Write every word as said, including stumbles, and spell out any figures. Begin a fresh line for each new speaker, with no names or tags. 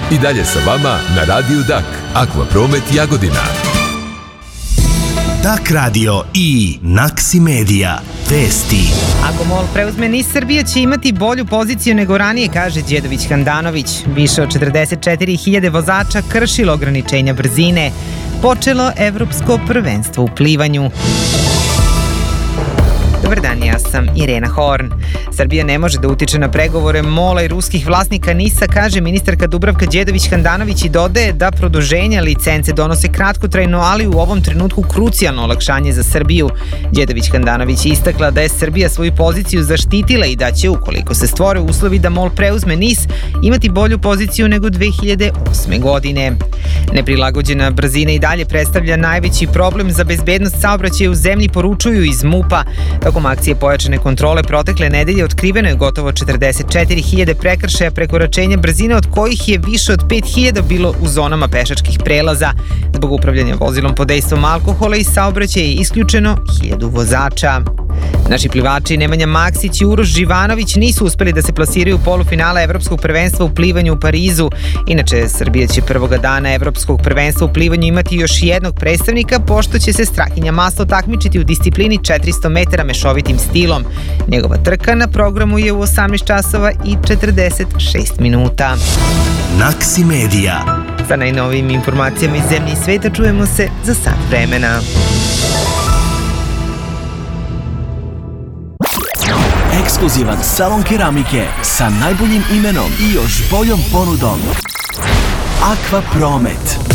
I dalje sa vama na Radiju Dak. Aqua Promet Jagodina.
Dak radio i Naksi Media. Vesti.
Ako MOL preuzme NIS, Srbija će imati bolju poziciju nego ranije, kaže Đedović Handanović. Više od četrdeset četiri hiljade vozača kršilo ograničenja brzine. Počelo evropsko prvenstvo u plivanju. Dobar dan, ja sam Irena Horn. Srbija ne može da utiče na pregovore MOL-a i ruskih vlasnika NIS-a, kaže ministarka Dubravka Đedović Handanović i dodaje da produženja licence donose kratkotrajno, ali u ovom trenutku krucijalno olakšanje za Srbiju. Đedović Handanović je istakla da je Srbija svoju poziciju zaštitila i da će, ukoliko se stvore uslovi da MOL preuzme NIS, imati bolju poziciju nego dve hiljade osme. godine. Neprilagođena brzina i dalje predstavlja najveći problem za bezbednost saobraćaja u zemlji, poručuju iz MUP-a. Tokom akcije pojačane kontrole protekle nedelje otkriveno je gotovo četrdeset četiri hiljade prekršaja prekoračenja brzine, od kojih je više od pet hiljada bilo u zonama pešačkih prelaza. Zbog upravljanja vozilom pod dejstvom alkohola i saobraćaja je isključeno hiljadu vozača. Naši plivači Nemanja Maksić i Uroš Živanović nisu uspeli da se plasiraju u polufinale Evropskog prvenstva u plivanju u Parizu. Inače, Srbija će prvoga dana Evropskog prvenstva u plivanju imati još jednog predstavnika, pošto će se Strahinja Maslo takmičiti u disciplini četiristo metara mešovitim stilom. Njegova trka na programu je u osamnaest časova i četrdeset šest minuta.
Naksi Media.
Sa najnovijim informacijama iz zemlje i sveta čujemo se za sat vremena.
Ekskluzivan salon keramike sa najboljim imenom i još boljom ponudom. Aqua Promet.